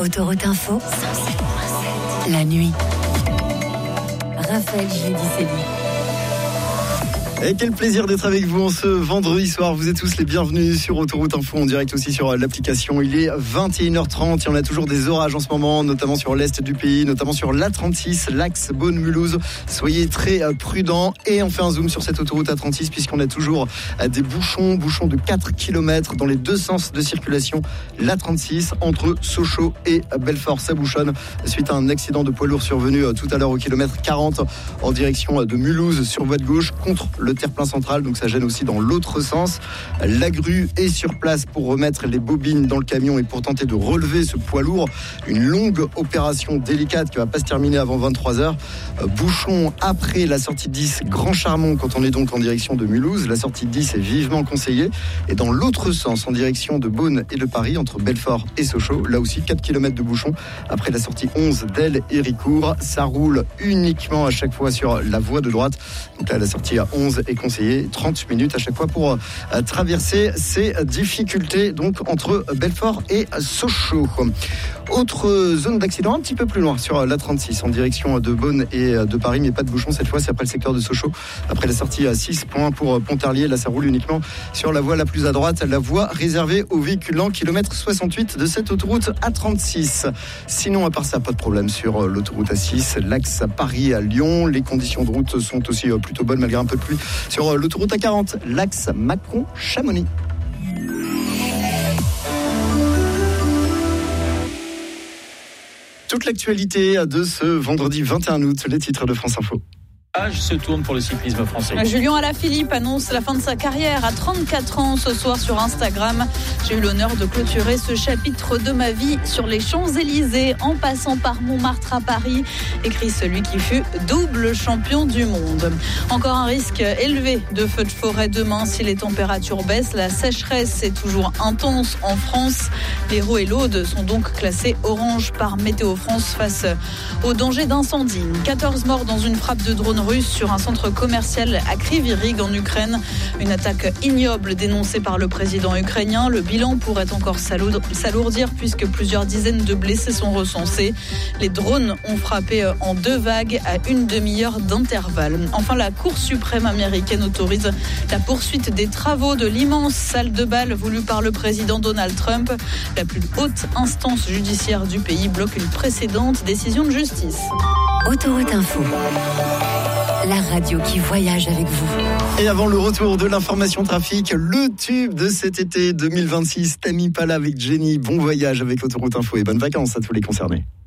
Autoroute Info, la nuit. Raphaël Giudicelli. Et quel plaisir d'être avec vous en ce vendredi soir. Vous êtes tous les bienvenus sur Autoroute Info, en direct aussi sur l'application. Il est 21h30 et on a toujours des orages en ce moment, notamment sur l'est du pays, notamment sur l'A36, l'axe Beaune-Mulhouse. Soyez très prudents. Et on fait un zoom sur cette autoroute A36 puisqu'on a toujours des bouchons de 4 km dans les deux sens de circulation. L'A36 entre Sochaux et Belfort, ça bouchonne suite à un accident de poids lourd survenu tout à l'heure au kilomètre 40 en direction de Mulhouse sur voie de gauche contre le terre-plein central, donc ça gêne aussi dans l'autre sens. La grue est sur place pour remettre les bobines dans le camion et pour tenter de relever ce poids lourd. Une longue opération délicate qui ne va pas se terminer avant 23h. Bouchon après la sortie 10 Grand Charmont quand on est donc en direction de Mulhouse. La sortie 10 est vivement conseillée. Et dans l'autre sens, en direction de Beaune et de Paris, entre Belfort et Sochaux, là aussi 4 km de bouchon après la sortie 11 d'Elle et Ricourt. Ça roule uniquement à chaque fois sur la voie de droite. Donc là, la sortie à 11 est conseillée, 30 minutes à chaque fois pour traverser ces difficultés donc entre Belfort et Sochaux. Autre zone d'accident un petit peu plus loin sur l'A36 en direction de Beaune et de Paris, mais pas de bouchon cette fois, c'est après le secteur de Sochaux, après la sortie à 6 points pour Pontarlier. Là ça roule uniquement sur la voie la plus à droite, la voie réservée aux véhicules lents, kilomètre 68 de cette autoroute A36. Sinon à part ça, pas de problème sur l'autoroute A6, l'axe à Paris à Lyon. Les conditions de route sont aussi plutôt bonnes malgré un peu de pluie sur l'autoroute A40, l'axe Mâcon-Chamonix. Toute l'actualité de ce vendredi 21 août, les titres de France Info. Se tourne pour le cyclisme français. Julien Alaphilippe annonce la fin de sa carrière à 34 ans ce soir sur Instagram. J'ai eu l'honneur de clôturer ce chapitre de ma vie sur les Champs-Élysées en passant par Montmartre à Paris, écrit celui qui fut double champion du monde. Encore un risque élevé de feux de forêt demain si les températures baissent. La sécheresse est toujours intense en France. L'Hérault et l'Aude sont donc classés orange par Météo France face au danger d'incendie. 14 morts dans une frappe de drone russe sur un centre commercial à Kryvyi Rih en Ukraine. Une attaque ignoble dénoncée par le président ukrainien. Le bilan pourrait encore s'alourdir puisque plusieurs dizaines de blessés sont recensés. Les drones ont frappé en 2 vagues à une demi-heure d'intervalle. Enfin, la Cour suprême américaine autorise la poursuite des travaux de l'immense salle de bal voulue par le président Donald Trump. La plus haute instance judiciaire du pays bloque une précédente décision de justice. Autoroute Info, la radio qui voyage avec vous. Et avant le retour de l'information trafic, le tube de cet été 2026, Tami Pala avec Jenny. Bon voyage avec Autoroute Info et bonnes vacances à tous les concernés.